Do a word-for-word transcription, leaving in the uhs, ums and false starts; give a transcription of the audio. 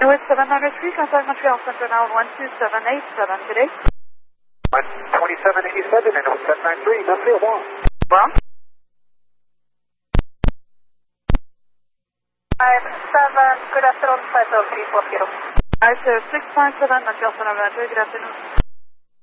North seven hundred three, contact Montreal Central now one two seven eight seven today. one twenty-seven eighty-seven and North seven nine three, Montreal one. Well? five seven, good afternoon, five zero three four zero. Alright, so six five seven, Montreal Central, good afternoon.